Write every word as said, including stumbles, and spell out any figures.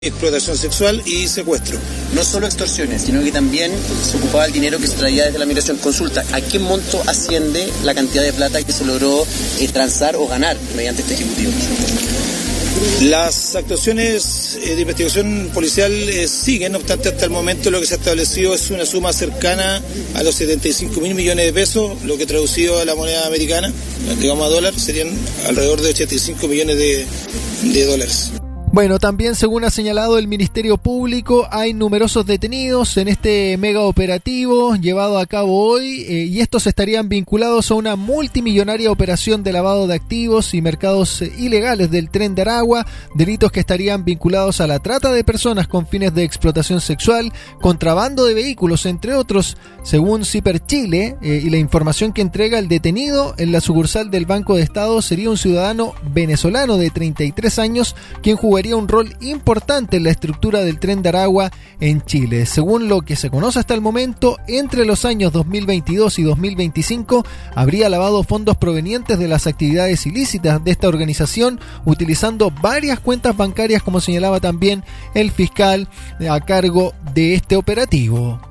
explotación sexual y secuestro. No solo extorsiones, sino que también se ocupaba el dinero que se traía desde la migración. Consulta, ¿a qué monto asciende la cantidad de plata que se logró eh, transar o ganar mediante este ejecutivo? Las actuaciones eh, de investigación policial eh, siguen, no obstante hasta el momento lo que se ha establecido es una suma cercana a los setenta y cinco mil millones de pesos, lo que traducido a la moneda americana, digamos a dólar, serían alrededor de ochenta y cinco millones de, de dólares. Bueno, también según ha señalado el Ministerio Público, hay numerosos detenidos en este mega operativo llevado a cabo hoy eh, y estos estarían vinculados a una multimillonaria operación de lavado de activos y mercados eh, ilegales del Tren de Aragua, delitos que estarían vinculados a la trata de personas con fines de explotación sexual, contrabando de vehículos, entre otros, según Ciper Chile eh, y la información que entrega el detenido en la sucursal del Banco de Estado sería un ciudadano venezolano de treinta y tres años, quien jugaría un rol importante en la estructura del Tren de Aragua en Chile. Según lo que se conoce hasta el momento, entre los años dos mil veintidós y dos mil veinticinco habría lavado fondos provenientes de las actividades ilícitas de esta organización, utilizando varias cuentas bancarias, como señalaba también el fiscal a cargo de este operativo.